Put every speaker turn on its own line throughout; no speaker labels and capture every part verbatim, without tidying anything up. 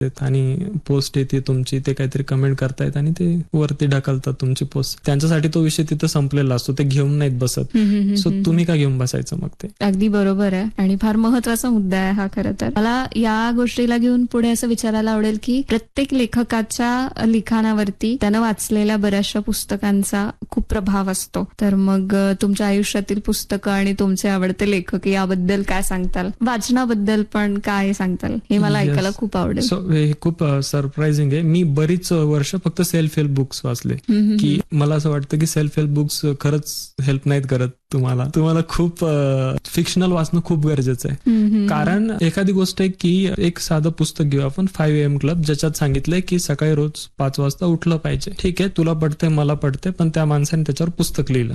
आणि पोस्ट येते तुमची, ते काहीतरी कमेंट करतायत आणि ते वरती ढकलतात तुमची पोस्ट. त्यांच्यासाठी तो विषय तिथं संपलेला असतो, ते घेऊन नाहीत बसत. सो तुम्ही का घेऊन बसायचं मग ते.
अगदी बरोबर आहे आणि फार महत्वाचा मुद्दा आहे हा. खरं तर मला या गोष्टीला घेऊन पुढे असं विचारायला आवडेल की प्रत्येक लेखकाच्या लिखाणावरती त्यानं वाचलेल्या बऱ्याचशा पुस्तकांचा खूप प्रभाव असतो. तर मग तुमच्या आयुष्यातील पुस्तकं आणि तुमचे आवडते लेखक याबद्दल काय सांगताल? वाचनाबद्दल पण काय सांगताल? हे मला ऐकायला खूप आवडेल.
सो हे खूप सरप्राइझिंग आहे. मी बरीच वर्ष फक्त सेल्फ हेल्प बुक्स वाचले, की मला असं वाटतं की सेल्फ हेल्प बुक्स खरंच हेल्प नाहीत करत तुम्हाला. तुम्हाला खूप फिक्शनल वाचणं खूप गरजेचं आहे. कारण एखादी गोष्ट आहे की एक साधं पुस्तक घेऊ आपण, फाईव्ह एम क्लब, ज्याच्यात सांगितलंय की सकाळी रोज पाच वाजता उठलं पाहिजे. ठीक आहे, तुला पडतंय, मला पडतंय, पण त्या माणसाने त्याच्यावर पुस्तक लिहिलं.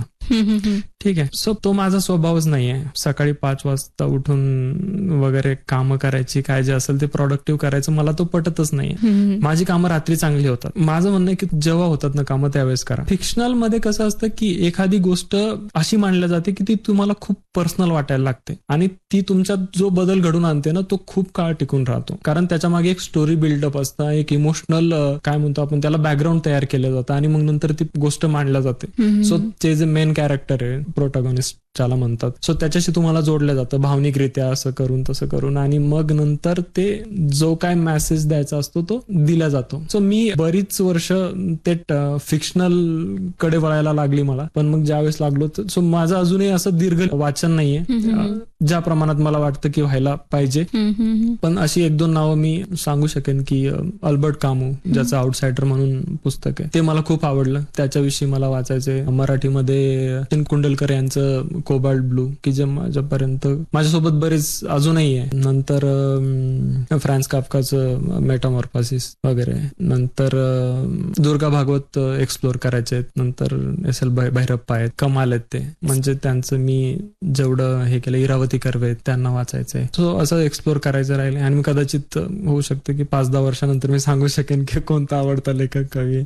ठीक आहे. सो तो माझा स्वभावच नाहीये सकाळी पाच वाजता उठून वगैरे कामं करायची, काय जे असेल ते प्रोडक्टिव्ह करायचं, मला तो पटतच नाहीये. माझी कामं रात्री चांगली होतात. माझं म्हणणं आहे की जेव्हा होतात ना कामं त्यावेळेस करा. फिक्शनल मध्ये कसं असतं की एखादी गोष्ट अशी मांडली जाते की ती तुम्हाला खूप पर्सनल वाटायला लागते आणि ती तुमच्यात जो बदल घडून आणते ना तो खूप काळ टिकून राहतो. कारण त्याच्या मागे एक स्टोरी बिल्डअप असतं, एक इमोशनल काय म्हणतो आपण त्याला बॅकग्राऊंड तयार केलं जातं आणि मग नंतर ती गोष्ट मांडल्या जाते. सो ते जे मेन कॅरेक्टर आहे, प्रोटॅगॉनिस्ट ज्याला म्हणतात, सो त्याच्याशी तुम्हाला जोडलं जातं भावनिकरित्या, असं करून तसं करून, आणि मग नंतर ते जो काय मेसेज द्यायचा असतो तो दिला जातो. सो मी बरीच वर्ष ते फिक्शनल कडे वळायला लागली मला, पण मग ज्यावेळेस लागलो सो माझं अजूनही असं दीर्घ वाचन नाहीये ज्या प्रमाणात मला वाटतं की व्हायला पाहिजे. पण अशी एक दोन नावं मी सांगू शकेन की अल्बर्ट कामू, ज्याचं आउटसाइडर म्हणून पुस्तक आहे, ते मला खूप आवडलं. त्याच्याविषयी मला वाचायचंय. मराठीमध्ये सचिन कुंडलकर यांचं कोबाल्ट ब्लू, की जे माझ्यापर्यंत माझ्यासोबत बरेच अजूनही आहे. नंतर फ्रान्स काफ्काचं मेटामॉर्फोसिस वगैरे. नंतर दुर्गा भागवत एक्सप्लोर करायचे. नंतर एस एल भैरप्पा आहेत, कमाल आहेत ते. म्हणजे त्यांचं मी जेवढं हे केलं, इरावती कर्वे त्यांना वाचायचंय. सो असं एक्सप्लोर करायचं राहिले आणि मी कदाचित होऊ शकतं की पाच दहा वर्षानंतर मी सांगू शकेन की कोणता आवडता लेखक कवी.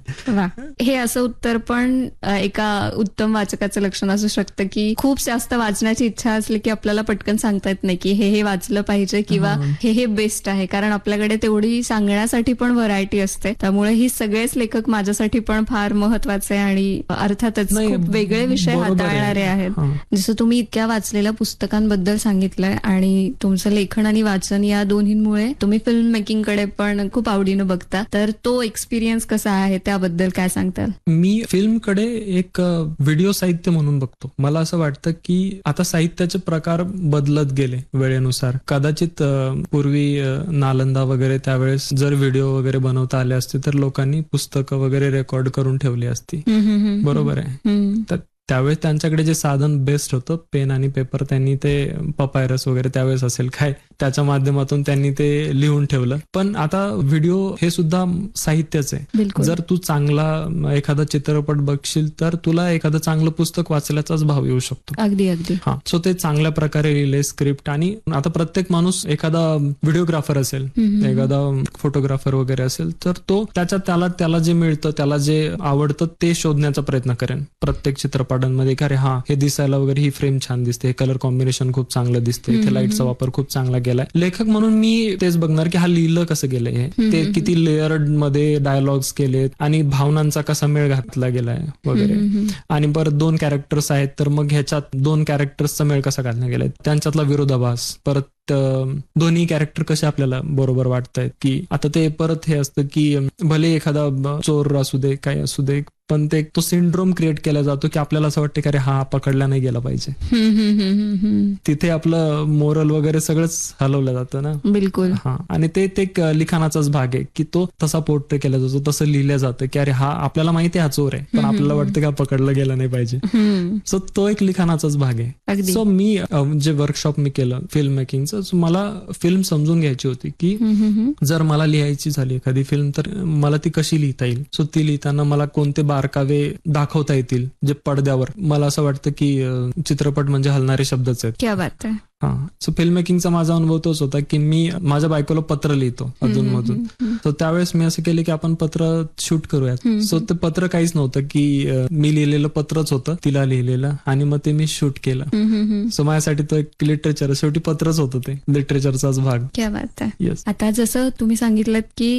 हे असं उत्तर पण एका उत्तम वाचकाचं लक्षण असू शकतं की खूप जास्त वाचण्याची इच्छा असली की आपल्याला पटकन सांगता येत नाही की हे हे वाचलं पाहिजे किंवा हे हे बेस्ट आहे, कारण आपल्याकडे तेवढी सांगण्यासाठी पण व्हरायटी असते. त्यामुळे ही सगळेच लेखक माझ्यासाठी पण फार महत्वाचे आणि अर्थातच खूप वेगळे विषय हाताळणारे आहेत. जसं तुम्ही इतक्या वाचलेल्या पुस्तकांबद्दल सांगितलंय आणि तुमचं लेखन आणि वाचन या दोन्हींमुळे तुम्ही फिल्म मेकिंग कडे पण खूप आवडीनं बघता, तर तो एक्सपिरियन्स कसा आहे त्याबद्दल काय सांगताल?
मी फिल्मकडे एक व्हिडिओ साहित्य म्हणून बघतो. मला असं वाटतं की आता साहित्याचे प्रकार बदलत गेले वेळेनुसार. कदाचित पूर्वी नालंदा वगैरे त्यावेळेस जर व्हिडिओ वगैरे बनवता आले असते तर लोकांनी पुस्तकं वगैरे रेकॉर्ड करून ठेवली असती. बरोबर आहे. तर त्यावेळेस त्यांच्याकडे जे साधन बेस्ट होतं, पेन आणि पेपर, त्यांनी ते पपायरस वगैरे त्यावेळेस असेल काय, त्याच्या माध्यमातून त्यांनी ते लिहून ठेवलं. पण आता व्हिडिओ हे सुद्धा साहित्यच आहे. जर तू चांगला एखादा चित्रपट बघशील तर तुला एखादं चांगलं पुस्तक वाचल्याचाच भाव येऊ शकतो.
अगदी अगदी
हा. सो ते चांगल्या प्रकारे लिहिले स्क्रिप्ट. आणि आता प्रत्येक माणूस एखादा व्हिडिओग्राफर असेल, एखादा फोटोग्राफर वगैरे असेल, तर तो त्याच्या त्याला त्याला जे मिळतं, त्याला जे आवडतं ते शोधण्याचा प्रयत्न करेन प्रत्येक चित्रपट मध्ये. अरे हा, हे दिसायला वगैरे ही फ्रेम छान दिसते, हे कलर कॉम्बिनेशन खूप चांगलं दिसते, इथे लाईटचा वापर खूप चांगला केलाय. लेखक म्हणून मी तेच बघणार की हा लिहिलं कसं गेलंय, हे ते किती लेअर्ड मध्ये डायलॉग्स केलेत आणि भावनांचा कसा मेळ घातला गेलाय वगैरे. आणि परत दोन कॅरेक्टर्स आहेत तर मग ह्याच्यात दोन कॅरेक्टर्सचा मेळ कसा घातला गेलाय, त्यांच्यातला विरोधाभास, परत दोन्ही कॅरेक्टर कसे आपल्याला बरोबर वाटतायत. की आता ते परत हे असतं की भले एखादा चोर असू दे, काय असू दे, पण ते तो सिंड्रोम क्रिएट केला जातो की आपल्याला असं वाटतं की अरे हा पकडला नाही गेला पाहिजे. तिथे आपलं मोरल वगैरे सगळंच हलवलं जातं ना.
बिलकुल.
हा. आणि ते ते लिखाणाचाच भाग आहे की तो तसा पोर्ट्रे केला जातो, तसं लिहिलं जातं की अरे हा आपल्याला माहिती आहे हा चोर आहे, पण आपल्याला वाटतं की हा पकडला गेला नाही पाहिजे. सो तो एक लिखाणाचाच भाग आहे. सो मी जे वर्कशॉप मी केलं फिल्म मेकिंगचं, मला फिल्म समजून घ्यायची होती की जर मला लिहायची झाली एखादी फिल्म तर मला ती कशी लिहिता येईल. सो ती लिहिताना मला कोणते बारकावे दाखवता येतील जे पडद्यावर. मला असं वाटतं की चित्रपट म्हणजे हलणारे शब्दच आहेत.
क्या बात आहे.
हा. सो फिल्म मेकिंगचा माझा अनुभव तोच होता की मी माझ्या बायकोला पत्र लिहितो अधून मधून. सो त्यावेळेस मी असं केलं की आपण पत्र शूट करूयात. सो ते पत्र काहीच नव्हतं की अं, मी लिहिलेलं पत्रच होतं तिला लिहिलेलं आणि मग ते मी शूट केलं. सो माझ्यासाठी तो एक लिटरेचर शेवटी पत्रच होतं, ते लिटरेचरचाच भाग.
क्या बात आहे.
येस.
आता जसं तुम्ही सांगितलं की